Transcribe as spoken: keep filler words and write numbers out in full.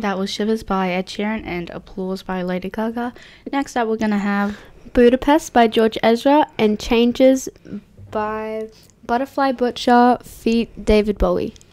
That was Shivers by Ed Sheeran and Applause by Lady Gaga. Next up, we're going to have Budapest by George Ezra and Changes by Butterfly Butcher feat. David Bowie.